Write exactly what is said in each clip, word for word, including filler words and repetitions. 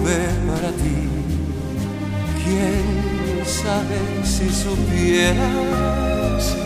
tuve para ti. Quién sabe si supieras.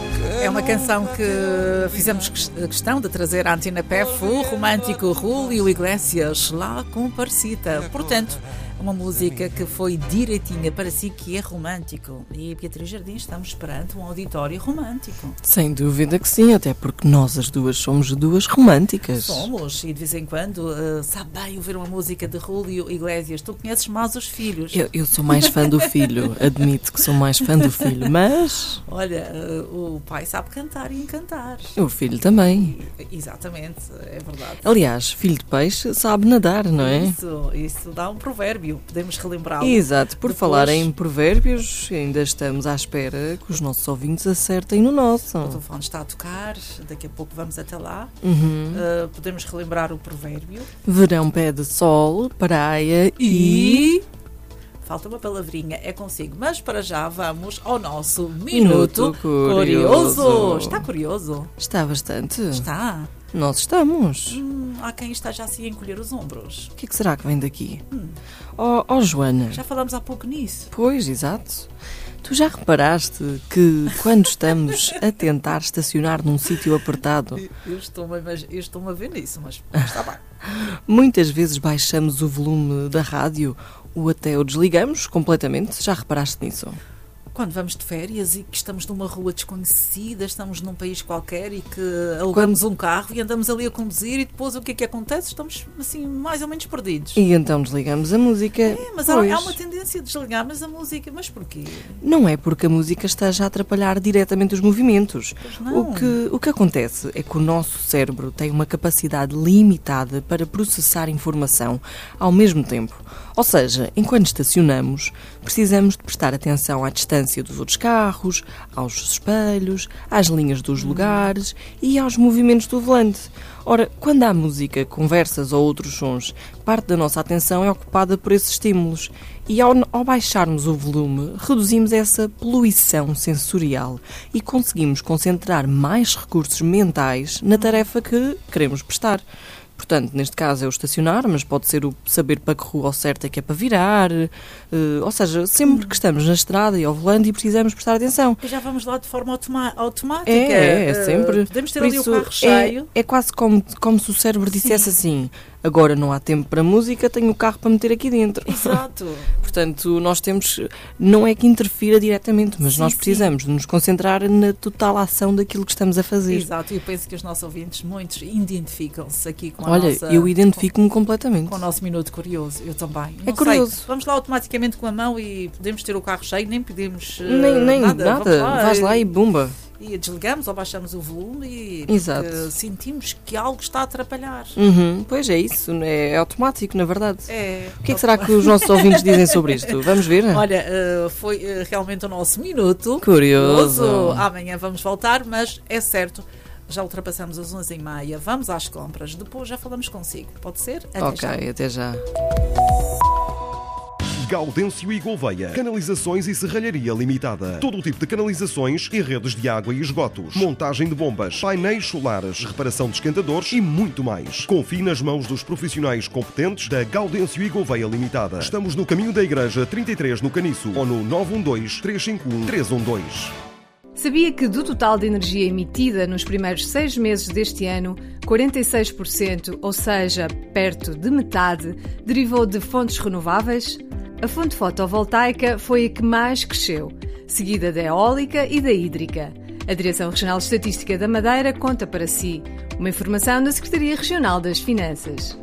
É uma canção que fizemos questão de trazer à Antena P E F, o romântico Julio Iglesias, La Comparsita. Portanto, uma música que foi direitinha para si, que é romântico. E Beatriz Jardim, estamos perante um auditório romântico. Sem dúvida que sim, até porque nós as duas somos duas românticas. Somos, e de vez em quando uh, sabe bem ouvir uma música de Julio Iglesias. Tu conheces mais os filhos. Eu, eu sou mais fã do filho, admito que sou mais fã do filho, mas... Olha, uh, o pai sabe cantar e encantar. O filho também. E, exatamente, é verdade. Aliás, filho de peixe sabe nadar, não é? Isso, isso dá um provérbio. Podemos relembrá-lo. Exato, por depois. Falar em provérbios, ainda estamos à espera que os nossos ouvintes acertem no nosso. O telefone está a tocar, daqui a pouco vamos até lá. Uhum. Uh, podemos relembrar o provérbio. Verão pede sol, praia e... e... Falta uma palavrinha, é consigo. Mas para já vamos ao nosso Minuto, Minuto curioso. curioso. Está curioso? Está bastante. Está. Nós estamos. Hum, há quem está já assim a encolher os ombros. O que é que será que vem daqui? Hum. Oh, oh, Joana. Já falamos há pouco nisso. Pois, exato. Tu já reparaste que quando estamos a tentar estacionar num sítio apertado... Eu estou-me a, eu estou-me a ver nisso, mas está bem. Muitas vezes baixamos o volume da rádio ou até o desligamos completamente. Já reparaste nisso? Quando vamos de férias e que estamos numa rua desconhecida, estamos num país qualquer e que alugamos Quando... um carro e andamos ali a conduzir e depois o que é que acontece? Estamos assim mais ou menos perdidos. E então desligamos a música. É, mas há, há uma tendência de desligar mas a música. Mas porquê? Não é porque a música esteja a atrapalhar diretamente os movimentos. Pois não. O que, o que acontece é que o nosso cérebro tem uma capacidade limitada para processar informação ao mesmo tempo. Ou seja, enquanto estacionamos, precisamos de prestar atenção à distância dos outros carros, aos espelhos, às linhas dos lugares e aos movimentos do volante. Ora, quando há música, conversas ou outros sons, parte da nossa atenção é ocupada por esses estímulos e ao, ao baixarmos o volume, reduzimos essa poluição sensorial e conseguimos concentrar mais recursos mentais na tarefa que queremos prestar. Portanto, neste caso é o estacionar, mas pode ser o saber para que rua ao certo é que é para virar, uh, ou seja, sempre que estamos na estrada e ao volante e precisamos prestar atenção. E já vamos lá de forma automa- automática. É, é sempre. Uh, podemos ter Por ali isso, o carro cheio. É, é quase como, como se o cérebro dissesse assim, agora não há tempo para música, tenho o carro para meter aqui dentro. Exato. Portanto, nós temos, não é que interfira diretamente, mas sim, nós precisamos sim. de nos concentrar na total ação daquilo que estamos a fazer. Exato, e eu penso que os nossos ouvintes, muitos, identificam-se aqui com a Olha, nossa... eu identifico-me completamente. Com o nosso Minuto Curioso, eu também. É não curioso. Sei, vamos lá automaticamente com a mão e podemos ter o carro cheio, nem pedimos uh, nem, nem nada. nada. Lá, Vais lá e bumba. E desligamos ou baixamos o volume e Exato. sentimos que algo está a atrapalhar. Uhum, pois é isso, é, é automático, na verdade. É, o que é que será que os nossos ouvintes dizem sobre isto? Vamos ver? Olha, uh, foi uh, realmente o nosso Minuto Curioso. Curioso. Amanhã vamos voltar, mas é certo, já ultrapassamos as onze e meia, vamos às compras, depois já falamos consigo, pode ser? Até ok, já. até já. Gaudêncio e Gouveia. Canalizações e Serralharia Limitada. Todo o tipo de canalizações e redes de água e esgotos. Montagem de bombas, painéis solares, reparação de esquentadores e muito mais. Confie nas mãos dos profissionais competentes da Gaudêncio e Gouveia Limitada. Estamos no caminho da Igreja trinta e três no Caniço ou no nove um dois, três cinco um, três um dois. Sabia que do total de energia emitida nos primeiros seis meses deste ano, quarenta e seis por cento, ou seja, perto de metade, derivou de fontes renováveis? A fonte fotovoltaica foi a que mais cresceu, seguida da eólica e da hídrica. A Direção Regional de Estatística da Madeira conta para si. Uma informação da Secretaria Regional das Finanças.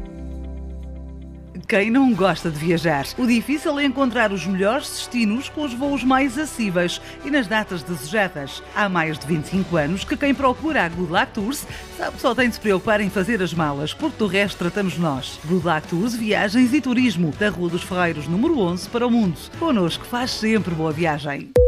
Quem não gosta de viajar? O difícil é encontrar os melhores destinos com os voos mais acessíveis e nas datas desejadas. Há mais de vinte e cinco anos que quem procura a Good Luck Tours sabe que só tem de se preocupar em fazer as malas, porque do resto tratamos nós. Good Luck Tours, Viagens e Turismo, da Rua dos Ferreiros, número onze, para o mundo. Connosco faz sempre boa viagem.